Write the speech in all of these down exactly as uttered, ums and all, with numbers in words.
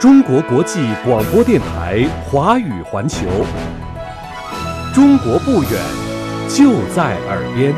中国国际广播电台华语环球，中国不远，就在耳边。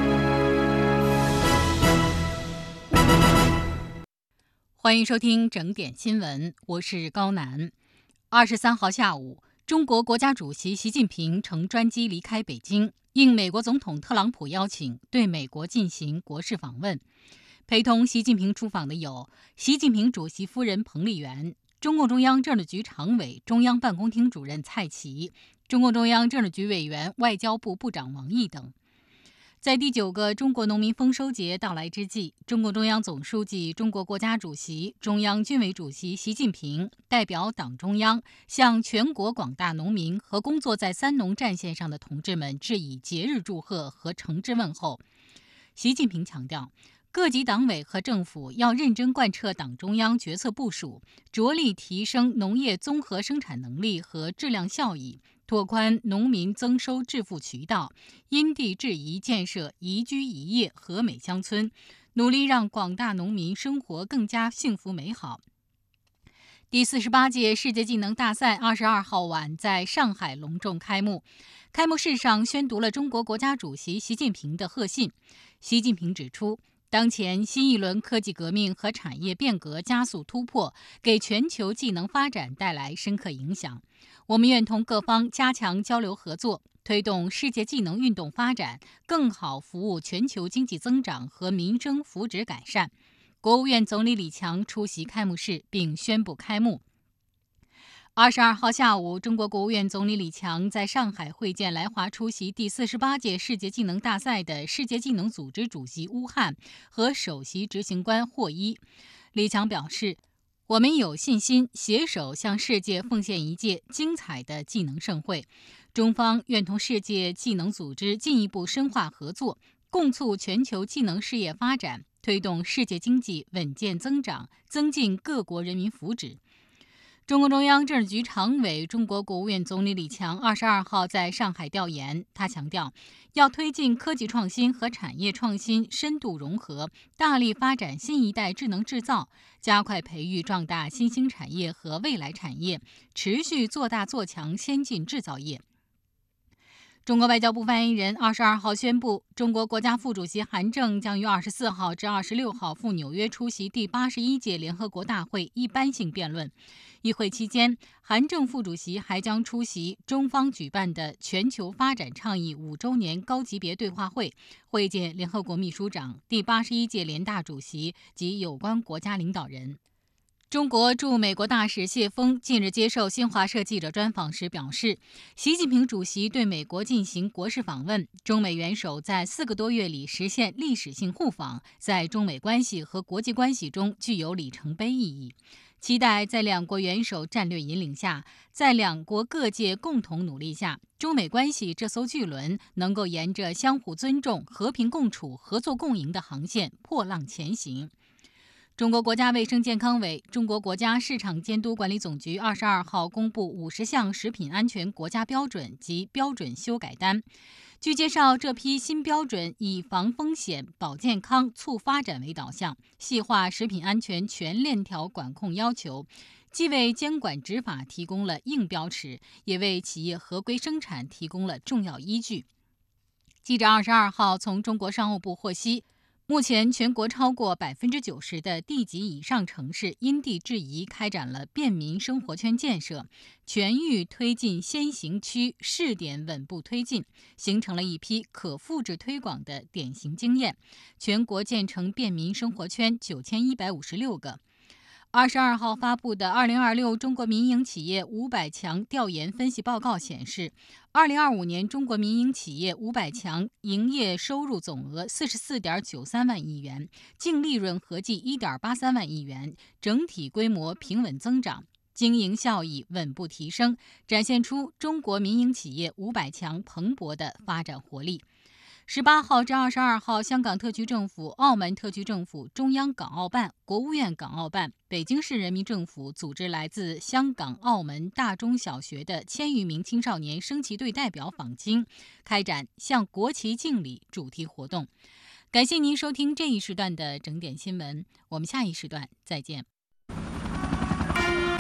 欢迎收听整点新闻，我是高楠。二十三号下午，中国国家主席习近平乘专机离开北京，应美国总统特朗普邀请，对美国进行国事访问。陪同习近平出访的有习近平主席夫人彭丽媛、中共中央政治局常委、中央办公厅主任蔡奇、中共中央政治局委员、外交部部长王毅等。在第九个中国农民丰收节到来之际，中共中央总书记、中国国家主席、中央军委主席习近平代表党中央向全国广大农民和工作在三农战线上的同志们致以节日祝贺和诚挚问候。习近平强调，各级党委和政府要认真贯彻党中央决策部署，着力提升农业综合生产能力和质量效益，拓宽农民增收致富渠道，因地制宜建设宜居宜业和美乡村，努力让广大农民生活更加幸福美好。第四十八届世界技能大赛二十二号晚在上海隆重开幕。开幕式上宣读了中国国家主席习近平的贺信。习近平指出，当前新一轮科技革命和产业变革加速突破，给全球技能发展带来深刻影响。我们愿同各方加强交流合作，推动世界技能运动发展，更好服务全球经济增长和民生福祉改善。国务院总理李强出席开幕式并宣布开幕。二十二号下午，中国国务院总理李强在上海会见来华出席第四十八届世界技能大赛的世界技能组织主席乌汉和首席执行官霍伊。李强表示，我们有信心携手向世界奉献一届精彩的技能盛会。中方愿同世界技能组织进一步深化合作，共促全球技能事业发展，推动世界经济稳健增长，增进各国人民福祉。中共中央政治局常委、中国国务院总理李强二十二号在上海调研，他强调，要推进科技创新和产业创新深度融合，大力发展新一代智能制造，加快培育壮大新兴产业和未来产业，持续做大做强先进制造业。中国外交部发言人二十二号宣布，中国国家副主席韩正将于二十四号至二十六号赴纽约出席第八十一届联合国大会一般性辩论。与会期间，韩正副主席还将出席中方举办的全球发展倡议五周年高级别对话会，会见联合国秘书长、第八十一届联大主席及有关国家领导人。中国驻美国大使谢锋近日接受新华社记者专访时表示，习近平主席对美国进行国事访问，中美元首在四个多月里实现历史性互访，在中美关系和国际关系中具有里程碑意义。期待在两国元首战略引领下，在两国各界共同努力下，中美关系这艘巨轮能够沿着相互尊重、和平共处、合作共赢的航线破浪前行。中国国家卫生健康委、中国国家市场监督管理总局二十二号公布五十项食品安全国家标准及标准修改单。据介绍，这批新标准以防风险、保健康、促发展为导向，细化食品安全全链条管控要求，既为监管执法提供了硬标尺，也为企业合规生产提供了重要依据。记者二十二号从中国商务部获悉，目前，全国超过百分之九十的地级以上城市因地制宜开展了便民生活圈建设，全域推进先行区试点稳步推进，形成了一批可复制推广的典型经验。全国建成便民生活圈九千一百五十六个。二十二号发布的二零二六中国民营企业五百强调研分析报告显示，二零二五年中国民营企业五百强营业收入总额四十四点九三万亿元，净利润合计一点八三万亿元，整体规模平稳增长，经营效益稳步提升，展现出中国民营企业五百强蓬勃的发展活力。十八号至二十二号，香港特区政府、澳门特区政府、中央港澳办、国务院港澳办、北京市人民政府组织来自香港、澳门大中小学的千余名青少年升旗队代表访京，开展向国旗敬礼主题活动。感谢您收听这一时段的整点新闻，我们下一时段再见。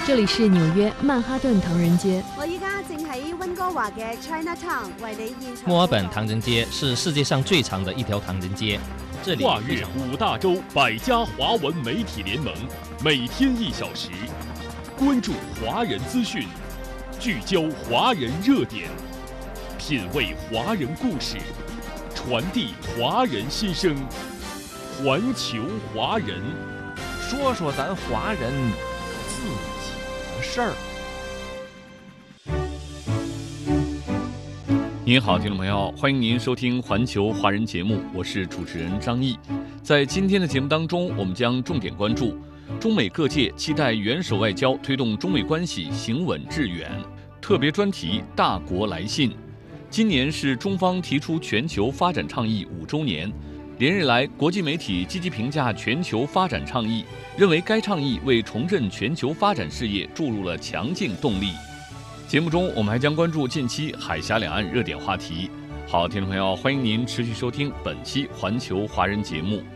这里是纽約曼哈頓唐人街。 我依家正喺溫哥華嘅 Chinatown 為你現場。 墨爾本唐人街是世界上最長的一條唐人街。這裡跨越五大洲百家華文媒體聯盟，每天一小時，關注華人資訊，聚焦華人熱點，品味華人故事，傳遞華人心聲。環球華人， 說說咱華人自己的事兒。 您好，听众朋友，欢迎您收听环球华人节目，我是主持人张毅。在今天的节目当中，我们将重点关注中美各界期待元首外交推动中美关系行稳致远。特别专题：大国来信。今年是中方提出全球发展倡议五周年，连日来，国际媒体积极评价全球发展倡议，认为该倡议为重振全球发展事业注入了强劲动力。节目中，我们还将关注近期海峡两岸热点话题。好，听众朋友，欢迎您持续收听本期环球华人节目，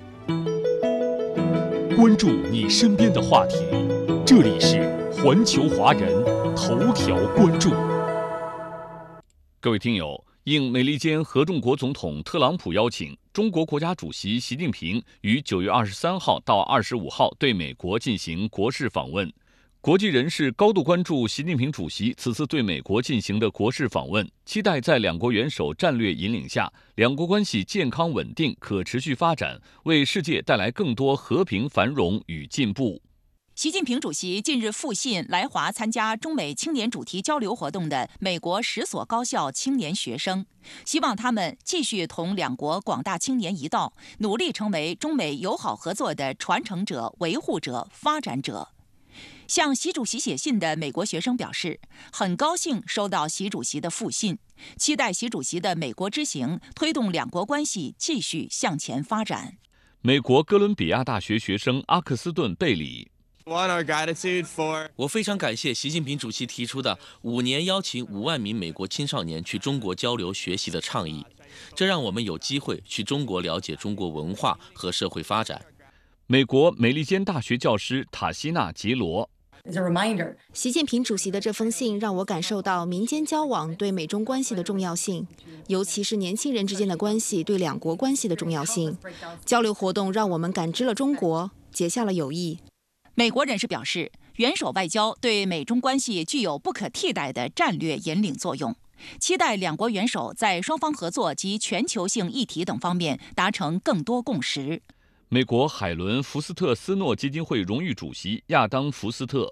关注你身边的话题。这里是环球华人头条关注。各位听友，应美利坚合众国总统特朗普邀请，中国国家主席习近平于九月二十三号到二十五号对美国进行国事访问。国际人士高度关注习近平主席此次对美国进行的国事访问，期待在两国元首战略引领下，两国关系健康稳定、可持续发展，为世界带来更多和平、繁荣与进步。 习近平主席近日复信来华参加中美青年主题交流活动的美国十所高校青年学生，希望他们继续同两国广大青年一道，努力成为中美友好合作的传承者、维护者、发展者。向习主席写信的美国学生表示，很高兴收到习主席的复信，期待习主席的美国之行推动两国关系继续向前发展。 美国哥伦比亚大学学生阿克斯顿·贝里， 我非常感谢习近平主席提出的五年邀请五万名美国青少年去中国交流学习的倡议，这让我们有机会去中国了解中国文化和社会发展。 美国美利坚大学教师塔西娜·杰罗， 习近平主席的这封信让我感受到民间交往对美中关系的重要性，尤其是年轻人之间的关系对两国关系的重要性。交流活动让我们感知了中国，结下了友谊。 美国人士表示，元首外交对美中关系具有不可替代的战略引领作用，期待两国元首在双方合作及全球性议题等方面达成更多共识。 美国海伦·福斯特斯诺基金会荣誉主席亚当·福斯特，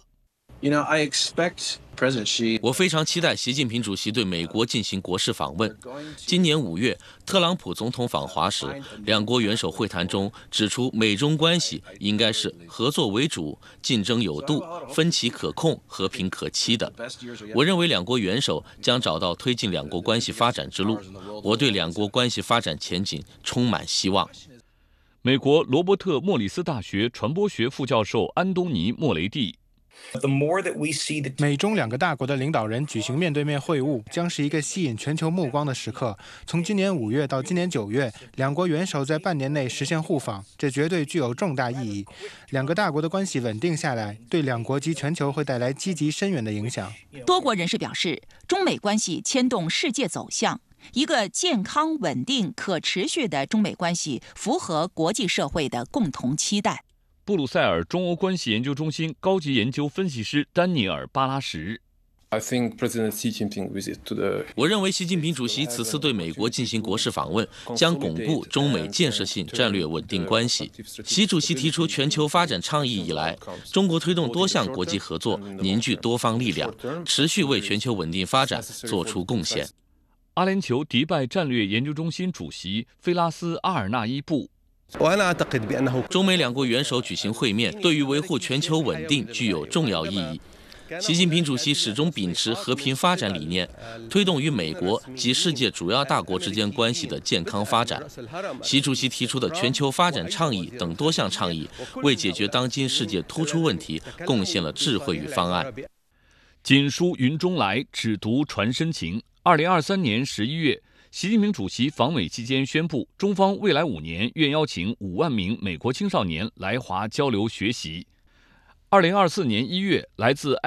我非常期待习近平主席对美国进行国事访问。今年五月，特朗普总统访华时，两国元首会谈中指出，美中关系应该是合作为主、竞争有度、分歧可控、和平可期的。我认为两国元首将找到推进两国关系发展之路。我对两国关系发展前景充满希望。 美国罗伯特莫里斯大学传播学副教授安东尼·莫雷蒂， 美中两个大国的领导人举行面对面会晤，将是一个吸引全球目光的时刻。从今年五月到今年九月，两国元首在半年内实现互访，这绝对具有重大意义。两个大国的关系稳定下来，对两国及全球会带来积极深远的影响。 多国人士表示，中美关系牵动世界走向。一个健康、稳定、可持续的中美关系符合国际社会的共同期待。 布鲁塞尔中欧关系研究中心高级研究分析师丹尼尔·巴拉什， 我认为习近平主席此次对美国进行国事访问，将巩固中美建设性战略稳定关系。习主席提出全球发展倡议以来，中国推动多项国际合作，凝聚多方力量，持续为全球稳定发展做出贡献。 阿联酋迪拜战略研究中心主席菲拉斯·阿尔纳伊布， 中美两国元首举行会面，对于维护全球稳定具有重要意义。习近平主席始终秉持和平发展理念，推动与美国及世界主要大国之间关系的健康发展。习主席提出的全球发展倡议等多项倡议，为解决当今世界突出问题贡献了智慧与方案。 锦书云中来，只读传深情。二零二三年十一月，习近平主席访美期间宣布，中方未来五年愿邀请五万名美国青少年来华交流学习。二零二四年一月，来自